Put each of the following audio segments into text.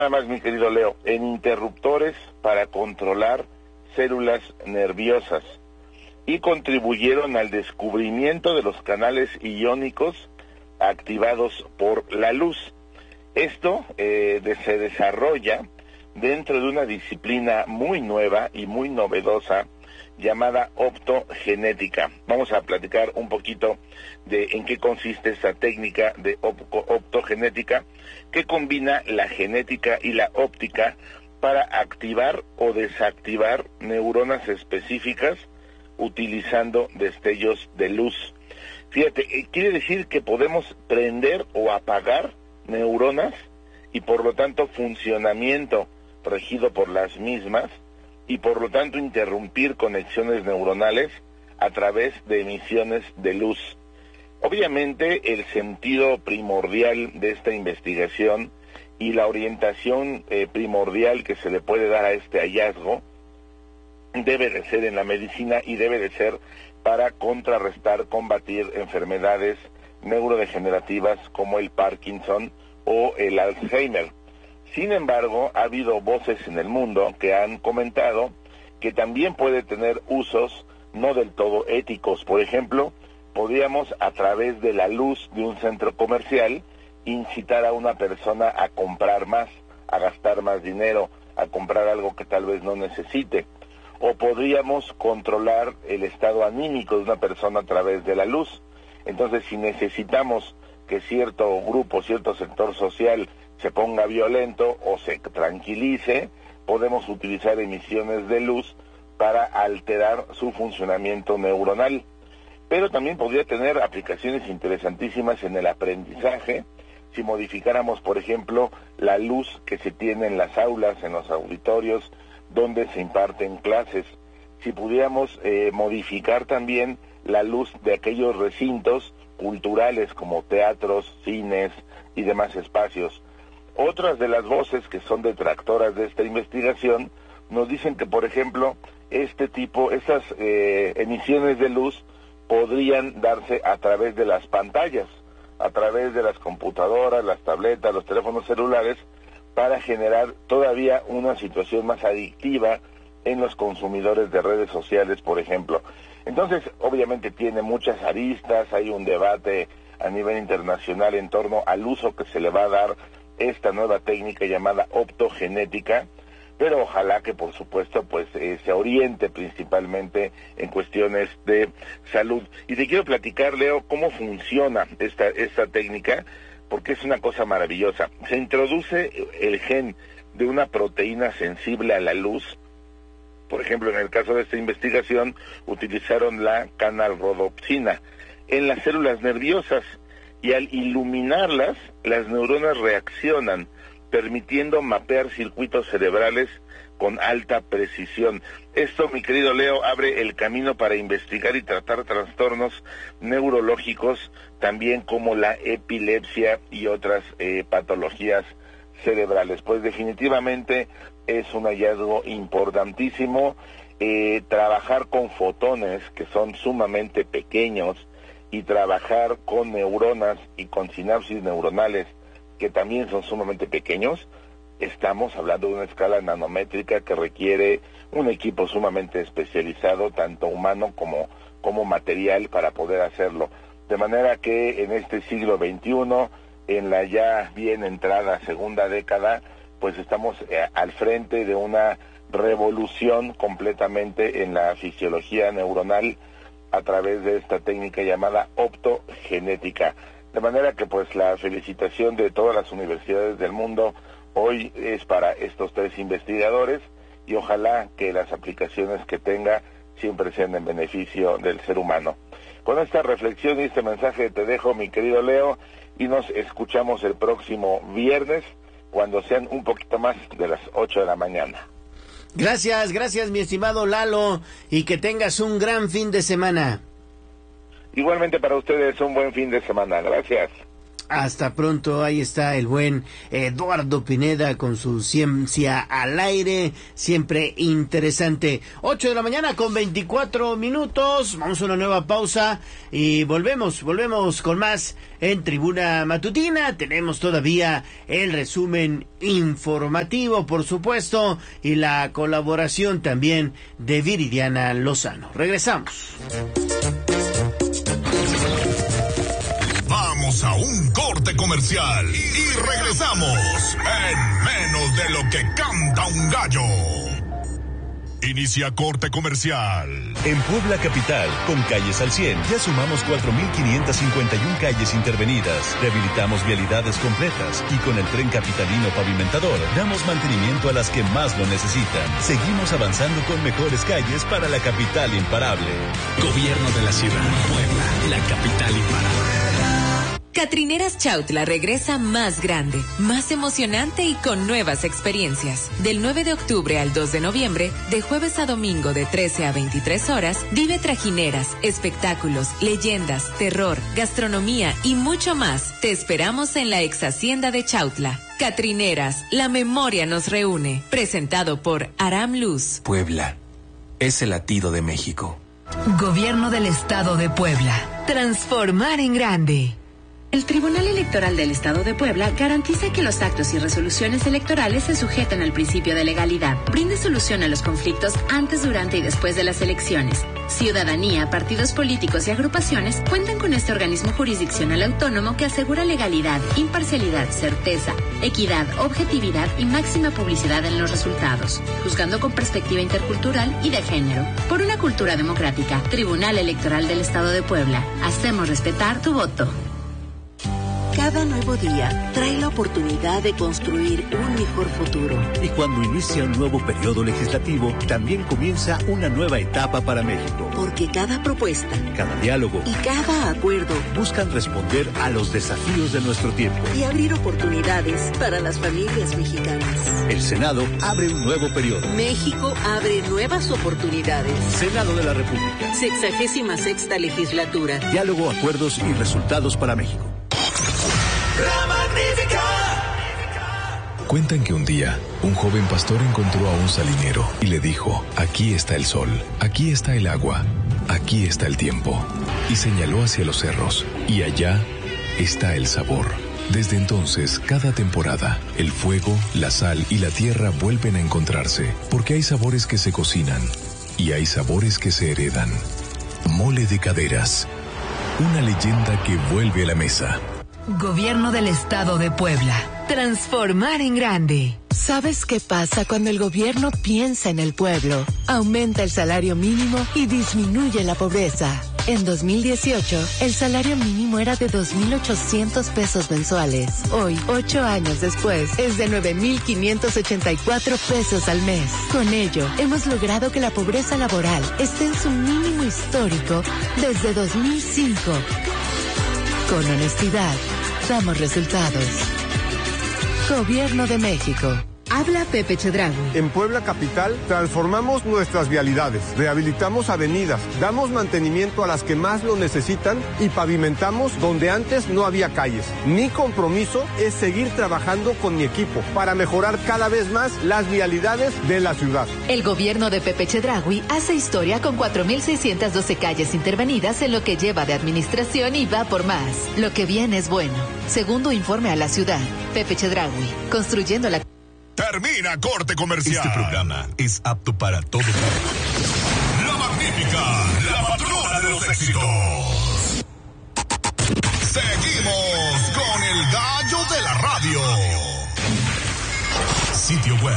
más, mi querido Leo, en interruptores para controlar células nerviosas y contribuyeron al descubrimiento de los canales iónicos activados por la luz. Esto se desarrolla dentro de una disciplina muy nueva y muy novedosa llamada optogenética. Vamos a platicar un poquito de en qué consiste esta técnica de optogenética que combina la genética y la óptica para activar o desactivar neuronas específicas utilizando destellos de luz. Fíjate, quiere decir que podemos prender o apagar neuronas y por lo tanto funcionamiento regido por las mismas y por lo tanto interrumpir conexiones neuronales a través de emisiones de luz. Obviamente el sentido primordial de esta investigación y la orientación primordial que se le puede dar a este hallazgo debe de ser en la medicina y debe de ser para contrarrestar, combatir enfermedades neurodegenerativas como el Parkinson o el Alzheimer. Sin embargo, ha habido voces en el mundo que han comentado que también puede tener usos no del todo éticos. Por ejemplo, podríamos a través de la luz de un centro comercial incitar a una persona a comprar más, a gastar más dinero, a comprar algo que tal vez no necesite. O podríamos controlar el estado anímico de una persona a través de la luz. Entonces, si necesitamos que cierto grupo, cierto sector social se ponga violento o se tranquilice, podemos utilizar emisiones de luz para alterar su funcionamiento neuronal. Pero también podría tener aplicaciones interesantísimas en el aprendizaje, si modificáramos, por ejemplo, la luz que se tiene en las aulas, en los auditorios, donde se imparten clases. Si pudiéramos modificar también la luz de aquellos recintos culturales como teatros, cines y demás espacios. Otras de las voces que son detractoras de esta investigación nos dicen que, por ejemplo, estas emisiones de luz podrían darse a través de las pantallas, a través de las computadoras, las tabletas, los teléfonos celulares, para generar todavía una situación más adictiva en los consumidores de redes sociales, por ejemplo. Entonces, obviamente tiene muchas aristas, hay un debate a nivel internacional en torno al uso que se le va a dar esta nueva técnica llamada optogenética, pero ojalá que por supuesto pues se oriente principalmente en cuestiones de salud. Y te quiero platicar, Leo, cómo funciona esta técnica, porque es una cosa maravillosa. Se introduce el gen de una proteína sensible a la luz. Por ejemplo, en el caso de esta investigación, utilizaron la canalrodopsina en las células nerviosas y al iluminarlas, las neuronas reaccionan, permitiendo mapear circuitos cerebrales con alta precisión. Esto, mi querido Leo, abre el camino para investigar y tratar trastornos neurológicos, también como la epilepsia y otras patologías cerebrales. Pues definitivamente es un hallazgo importantísimo. Trabajar con fotones que son sumamente pequeños y trabajar con neuronas y con sinapsis neuronales que también son sumamente pequeños, estamos hablando de una escala nanométrica que requiere un equipo sumamente especializado, tanto humano como material, para poder hacerlo. De manera que en este siglo XXI, en la ya bien entrada segunda década, pues estamos al frente de una revolución completamente en la fisiología neuronal a través de esta técnica llamada optogenética. De manera que pues la felicitación de todas las universidades del mundo hoy es para estos tres investigadores y ojalá que las aplicaciones que tenga siempre sean en beneficio del ser humano. Con esta reflexión y este mensaje te dejo, mi querido Leo, y nos escuchamos el próximo viernes cuando sean un poquito más de las 8 de la mañana. Gracias, mi estimado Lalo, y que tengas un gran fin de semana. Igualmente para ustedes un buen fin de semana. Gracias. Hasta pronto. Ahí está el buen Eduardo Pineda con su ciencia al aire, siempre interesante. 8 de la mañana con 24 minutos. Vamos a una nueva pausa y volvemos con más en Tribuna Matutina. Tenemos todavía el resumen informativo, por supuesto, y la colaboración también de Viridiana Lozano. Regresamos. Vamos a un corte comercial y regresamos en menos de lo que canta un gallo. Inicia corte comercial. En Puebla Capital, con Calles al 100, ya sumamos 4.551 calles intervenidas, rehabilitamos vialidades completas y con el tren capitalino pavimentador damos mantenimiento a las que más lo necesitan. Seguimos avanzando con mejores calles para la capital imparable. Gobierno de la ciudad, Puebla, la capital imparable. Catrineras Chautla regresa más grande, más emocionante y con nuevas experiencias. Del 9 de octubre al 2 de noviembre, de jueves a domingo de 13 a 23 horas, vive trajineras, espectáculos, leyendas, terror, gastronomía y mucho más. Te esperamos en la ex hacienda de Chautla. Catrineras, la memoria nos reúne. Presentado por Aram Luz. Puebla es el latido de México. Gobierno del Estado de Puebla. Transformar en grande. El Tribunal Electoral del Estado de Puebla garantiza que los actos y resoluciones electorales se sujeten al principio de legalidad. Brinde solución a los conflictos antes, durante y después de las elecciones. Ciudadanía, partidos políticos y agrupaciones cuentan con este organismo jurisdiccional autónomo que asegura legalidad, imparcialidad, certeza, equidad, objetividad y máxima publicidad en los resultados, juzgando con perspectiva intercultural y de género. Por una cultura democrática, Tribunal Electoral del Estado de Puebla. Hacemos respetar tu voto. Cada nuevo día trae la oportunidad de construir un mejor futuro. Y cuando inicia un nuevo periodo legislativo, también comienza una nueva etapa para México. Porque cada propuesta, cada diálogo y cada acuerdo buscan responder a los desafíos de nuestro tiempo y abrir oportunidades para las familias mexicanas. El Senado abre un nuevo periodo. México abre nuevas oportunidades. Senado de la República. 66ª legislatura. Diálogo, acuerdos y resultados para México. La Magnífica. Cuentan que un día, un joven pastor encontró a un salinero y le dijo: aquí está el sol, aquí está el agua, aquí está el tiempo. Y señaló hacia los cerros, y allá está el sabor. Desde entonces, cada temporada, el fuego, la sal y la tierra vuelven a encontrarse, porque hay sabores que se cocinan y hay sabores que se heredan. Mole de Caderas, una leyenda que vuelve a la mesa. Gobierno del Estado de Puebla. Transformar en grande. ¿Sabes qué pasa cuando el gobierno piensa en el pueblo? Aumenta el salario mínimo y disminuye la pobreza. En 2018, el salario mínimo era de 2.800 pesos mensuales. Hoy, 8 años después, es de 9.584 pesos al mes. Con ello, hemos logrado que la pobreza laboral esté en su mínimo histórico desde 2005. Con honestidad, damos resultados. Gobierno de México. Habla Pepe Chedraui. En Puebla Capital transformamos nuestras vialidades, rehabilitamos avenidas, damos mantenimiento a las que más lo necesitan y pavimentamos donde antes no había calles. Mi compromiso es seguir trabajando con mi equipo para mejorar cada vez más las vialidades de la ciudad. El gobierno de Pepe Chedraui hace historia con 4.612 calles intervenidas en lo que lleva de administración y va por más. Lo que viene es bueno. Segundo informe a la ciudad. Pepe Chedraui, construyendo la... Termina corte comercial. Este programa es apto para todo público. La Magnífica, la patrona de los éxitos. Seguimos con el gallo de la radio. Sitio web,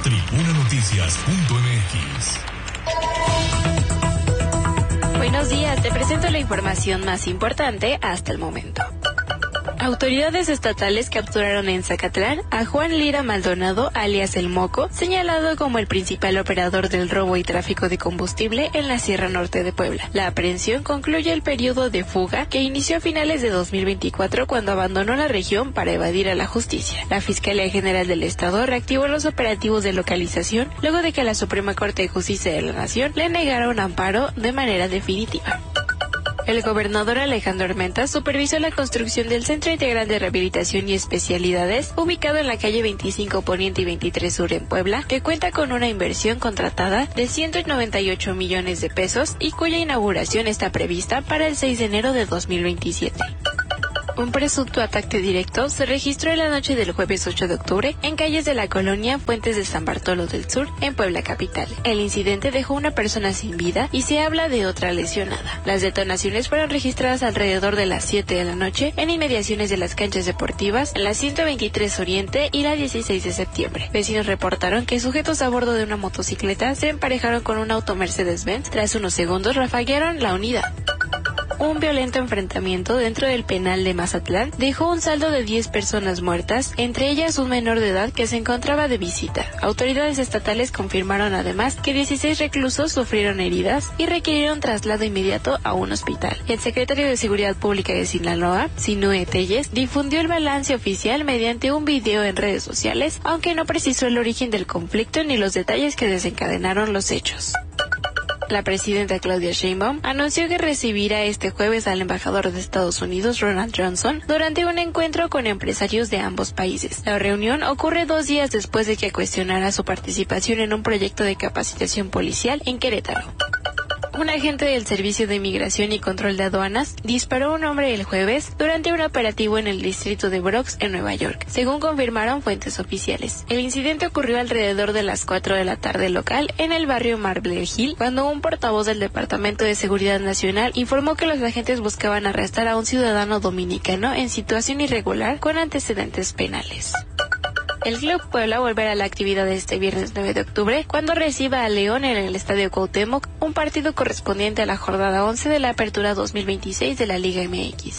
tribunanoticias.mx. Buenos días, te presento la información más importante hasta el momento. Autoridades estatales capturaron en Zacatlán a Juan Lira Maldonado, alias El Moco, señalado como el principal operador del robo y tráfico de combustible en la Sierra Norte de Puebla. La aprehensión concluye el periodo de fuga que inició a finales de 2024 cuando abandonó la región para evadir a la justicia. La Fiscalía General del Estado reactivó los operativos de localización luego de que la Suprema Corte de Justicia de la Nación le negara un amparo de manera definitiva. El gobernador Alejandro Armenta supervisó la construcción del Centro Integral de Rehabilitación y Especialidades, ubicado en la calle 25 Poniente y 23 Sur en Puebla, que cuenta con una inversión contratada de 198 millones de pesos y cuya inauguración está prevista para el 6 de enero de 2027. Un presunto ataque directo se registró en la noche del jueves 8 de octubre en calles de la colonia Fuentes de San Bartolo del Sur, en Puebla capital. El incidente dejó una persona sin vida y se habla de otra lesionada. Las detonaciones fueron registradas alrededor de las 7 de la noche en inmediaciones de las canchas deportivas en la 123 Oriente y la 16 de septiembre. Vecinos reportaron que sujetos a bordo de una motocicleta se emparejaron con un auto Mercedes-Benz. Tras unos segundos rafaguearon la unidad. Un violento enfrentamiento dentro del penal de Mazatlán dejó un saldo de 10 personas muertas, entre ellas un menor de edad que se encontraba de visita. Autoridades estatales confirmaron además que 16 reclusos sufrieron heridas y requirieron traslado inmediato a un hospital. El secretario de Seguridad Pública de Sinaloa, Sinue Telles, difundió el balance oficial mediante un video en redes sociales, aunque no precisó el origen del conflicto ni los detalles que desencadenaron los hechos. La presidenta Claudia Sheinbaum anunció que recibirá este jueves al embajador de Estados Unidos, Ronald Johnson, durante un encuentro con empresarios de ambos países. La reunión ocurre 2 días después de que cuestionara su participación en un proyecto de capacitación policial en Querétaro. Un agente del Servicio de Inmigración y Control de Aduanas disparó a un hombre el jueves durante un operativo en el distrito de Bronx, en Nueva York, según confirmaron fuentes oficiales. El incidente ocurrió alrededor de las 4 de la tarde local en el barrio Marble Hill, cuando un portavoz del Departamento de Seguridad Nacional informó que los agentes buscaban arrestar a un ciudadano dominicano en situación irregular con antecedentes penales. El Club Puebla volverá a la actividad este viernes 9 de octubre cuando reciba a León en el Estadio Cuauhtémoc, un partido correspondiente a la jornada 11 de la Apertura 2026 de la Liga MX.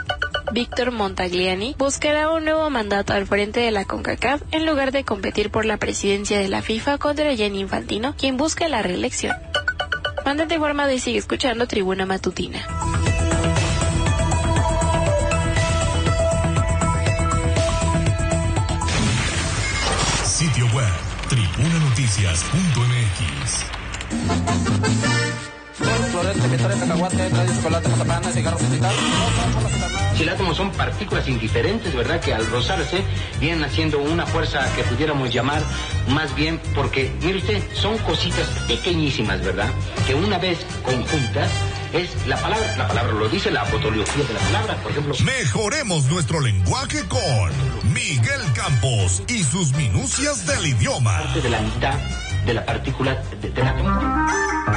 Víctor Montagliani buscará un nuevo mandato al frente de la CONCACAF en lugar de competir por la presidencia de la FIFA contra Gianni Infantino, quien busca la reelección. Mantente informado y sigue escuchando Tribuna Matutina. Sitio web, tribunanoticias.mx. Chilátomos son partículas indiferentes, ¿verdad? Que al rozarse vienen haciendo una fuerza que pudiéramos llamar más bien, porque, mire usted, son cositas pequeñísimas, ¿verdad? Que una vez conjuntas es la palabra lo dice la fotografía de la palabra, por ejemplo. Mejoremos nuestro lenguaje con Miguel Campos y sus minucias del idioma. Parte de la mitad de la partícula de la...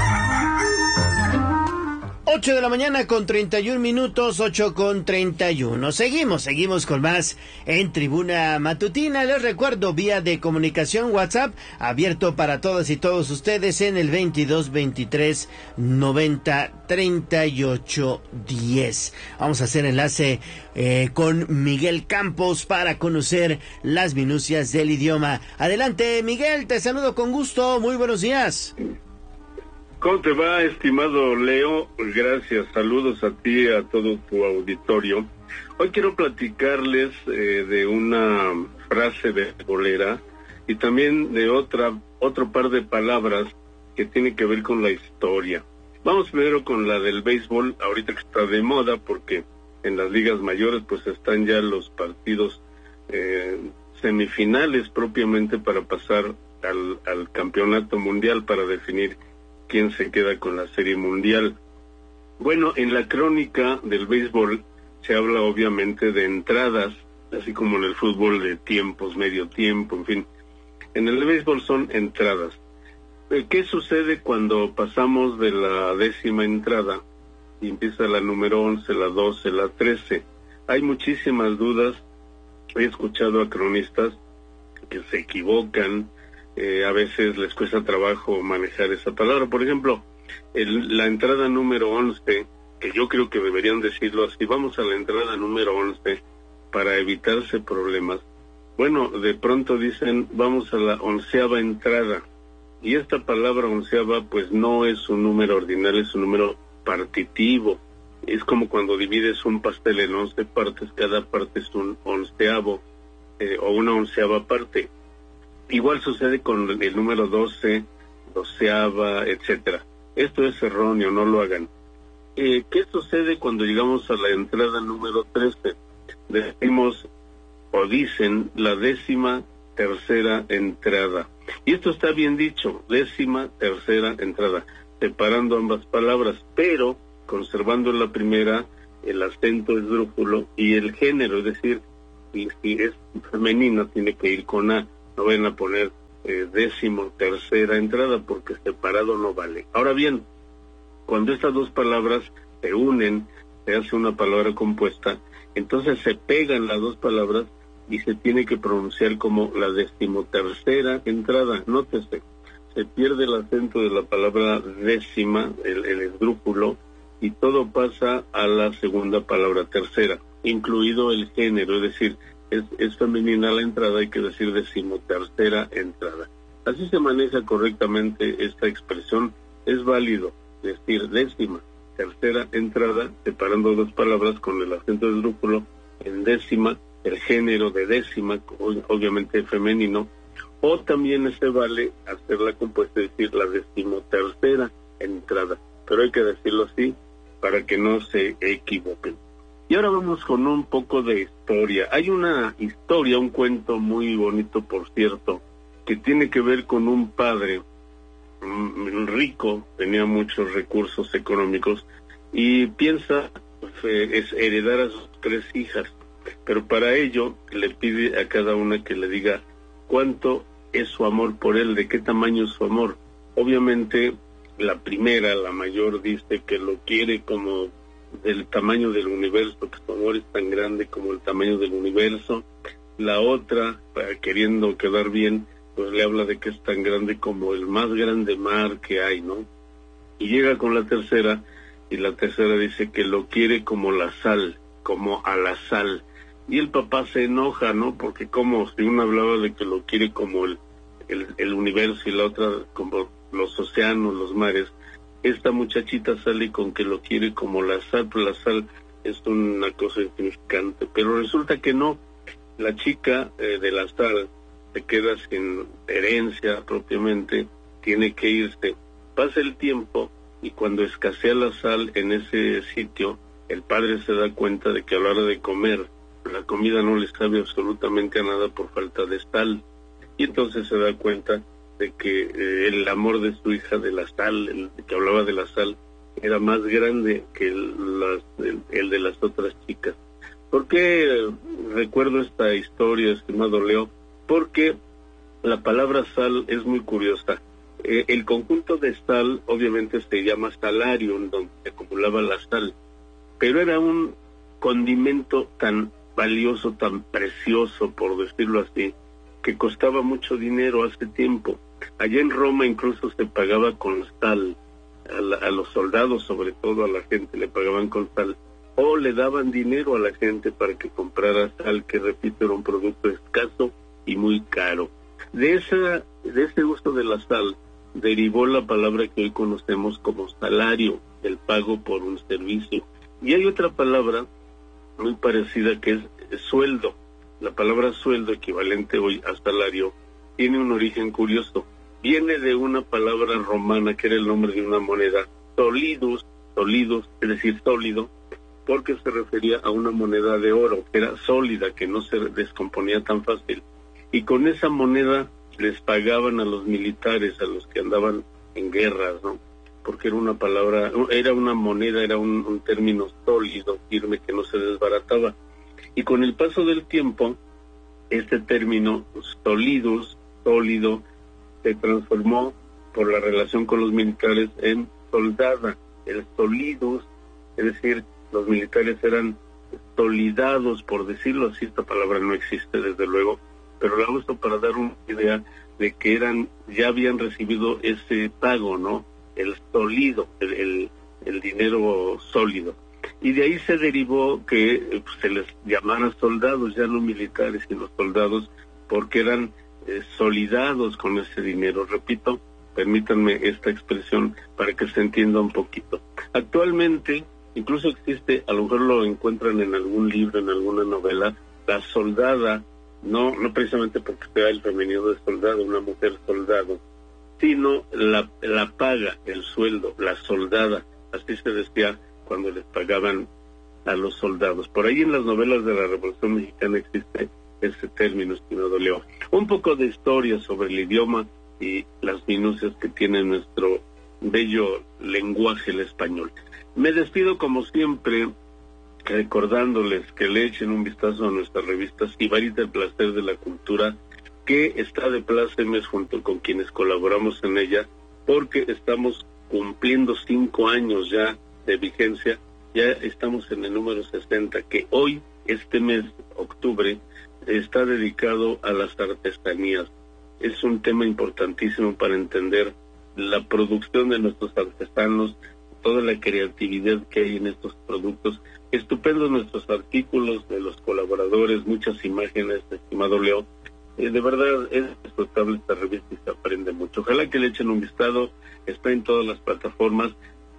8 de la mañana con 31 minutos, 8:31. Seguimos con más en Tribuna Matutina. Les recuerdo, vía de comunicación WhatsApp, abierto para todas y todos ustedes en el 2223 90 38 10. Vamos a hacer enlace con Miguel Campos para conocer las minucias del idioma. Adelante, Miguel, te saludo con gusto. Muy buenos días. ¿Cómo te va, estimado Leo? Gracias, saludos a ti y a todo tu auditorio. Hoy quiero platicarles de una frase beisbolera y también de otro par de palabras que tiene que ver con la historia. Vamos primero con la del béisbol, ahorita que está de moda, porque en las ligas mayores pues están ya los partidos semifinales propiamente para pasar al campeonato mundial, para definir quién se queda con la Serie Mundial. Bueno, en la crónica del béisbol se habla obviamente de entradas, así como en el fútbol de tiempos, medio tiempo, en fin. En el béisbol son entradas. ¿Qué sucede cuando pasamos de la 10ª entrada y empieza la número 11, la 12, la 13? Hay muchísimas dudas. He escuchado a cronistas que se equivocan. A veces les cuesta trabajo manejar esa palabra. Por ejemplo, la entrada número 11, que yo creo que deberían decirlo así, vamos a la entrada número 11 para evitarse problemas. Bueno, de pronto dicen, vamos a la 11ª entrada. Y esta palabra 11ª, pues no es un número ordinal, es un número partitivo. Es como cuando divides un pastel en 11 partes, cada parte es un 11avo o una 11ª parte. Igual sucede con el número 12, 12ava, etcétera. Esto es erróneo, no lo hagan. ¿qué sucede cuando llegamos a la entrada número 13? Decimos o dicen la 13ª entrada. Y esto está bien dicho, 13ª entrada, separando ambas palabras, pero conservando la primera el acento esdrújulo y el género, es decir, si es femenina tiene que ir con A, no van a poner 13ª entrada porque separado no vale. Ahora bien, cuando estas dos palabras se unen, se hace una palabra compuesta, entonces se pegan las dos palabras y se tiene que pronunciar como la 13ª entrada. Nótese, se pierde el acento de la palabra décima, el esdrújulo, y todo pasa a la segunda palabra tercera, incluido el género, es decir, es femenina la entrada, hay que decir 13ª entrada. Así se maneja correctamente esta expresión, es válido decir 13ª entrada, separando dos palabras con el acento esdrújulo en décima, el género de décima, obviamente femenino, o también se vale hacer la compuesta, es decir, la 13ª entrada, pero hay que decirlo así para que no se equivoquen. Y ahora vamos con un poco de historia. Hay una historia, un cuento muy bonito, por cierto, que tiene que ver con un padre rico, tenía muchos recursos económicos, y piensa heredar a sus 3 hijas, pero para ello le pide a cada una que le diga cuánto es su amor por él, de qué tamaño es su amor. Obviamente la primera, la mayor, dice que lo quiere como del tamaño del universo, que su amor es tan grande como el tamaño del universo. La otra, queriendo quedar bien, pues le habla de que es tan grande como el más grande mar que hay, ¿no? Y llega con la tercera, y la tercera dice que lo quiere como la sal, como a la sal. Y el papá se enoja, ¿no? Porque como si uno hablaba de que lo quiere como el universo y la otra como los océanos, los mares, esta muchachita sale con que lo quiere como la sal, pero la sal es una cosa insignificante. Pero resulta que no, la chica de la sal se queda sin herencia propiamente, tiene que irse. Pasa el tiempo y cuando escasea la sal en ese sitio, el padre se da cuenta de que a la hora de comer, la comida no le sabe absolutamente a nada por falta de sal. Y entonces se da cuenta de que el amor de su hija de la sal, el que hablaba de la sal, era más grande que el de las otras chicas. ¿Por qué recuerdo esta historia, estimado Leo? Porque la palabra sal es muy curiosa. El conjunto de sal obviamente se llama salario, en donde se acumulaba la sal, pero era un condimento tan valioso, tan precioso, por decirlo así, que costaba mucho dinero hace tiempo. Allá en Roma incluso se pagaba con sal, a los soldados, sobre todo a la gente, le pagaban con sal, o le daban dinero a la gente para que comprara sal, que repito, era un producto escaso y muy caro. De ese uso de la sal derivó la palabra que hoy conocemos como salario, el pago por un servicio. Y hay otra palabra muy parecida que es sueldo. La palabra sueldo, equivalente hoy a salario, tiene un origen curioso. Viene de una palabra romana que era el nombre de una moneda, solidus, es decir, sólido, porque se refería a una moneda de oro, que era sólida, que no se descomponía tan fácil. Y con esa moneda les pagaban a los militares, a los que andaban en guerras, ¿no? Porque era una palabra, era una moneda, era un término sólido, firme, que no se desbarataba. Y con el paso del tiempo, este término solidus, sólido, se transformó por la relación con los militares en soldada. El solidus, es decir, los militares eran solidados, por decirlo así, esta palabra no existe desde luego, pero la uso para dar una idea de que ya habían recibido ese pago, ¿no? El sólido, el dinero sólido. Y de ahí se derivó que se les llamara soldados, ya no militares, sino soldados, porque eran solidados con ese dinero. Repito, permítanme esta expresión para que se entienda un poquito. Actualmente, incluso existe, a lo mejor lo encuentran en algún libro, en alguna novela, la soldada, no precisamente porque sea el femenino de soldado, una mujer soldado, sino la paga, el sueldo, la soldada, así se decía cuando les pagaban a los soldados. Por ahí en las novelas de la Revolución Mexicana existe ese término, estimado Leo. Un poco de historia sobre el idioma y las minucias que tiene nuestro bello lenguaje, el español. Me despido como siempre recordándoles que le echen un vistazo a nuestra revista Sibarita, el placer de la cultura, que está de plácemes junto con quienes colaboramos en ella, porque estamos cumpliendo 5 años ya de vigencia. Ya estamos en el número 60, que hoy, este mes, octubre, está dedicado a las artesanías. Es un tema importantísimo para entender la producción de nuestros artesanos, toda la creatividad que hay en estos productos. Estupendos nuestros artículos de los colaboradores, muchas imágenes, estimado Leo. De verdad es disfrutable esta revista y se aprende mucho. Ojalá que le echen un vistazo, está en todas las plataformas.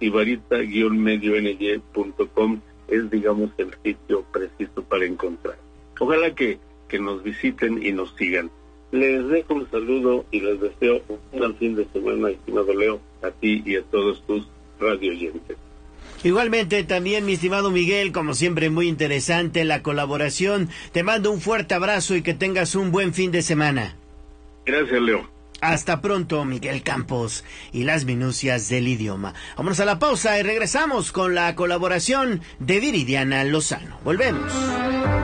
Sibarita-ny.com es, digamos, el sitio preciso para encontrar. Ojalá que nos visiten y nos sigan. Les dejo un saludo y les deseo un buen fin de semana, estimado Leo, a ti y a todos tus radio oyentes. Igualmente también, mi estimado Miguel, como siempre muy interesante la colaboración. Te mando un fuerte abrazo y que tengas un buen fin de semana. Gracias, Leo. Hasta pronto, Miguel Campos y las minucias del idioma. Vámonos a la pausa y regresamos con la colaboración de Viridiana Lozano. Volvemos.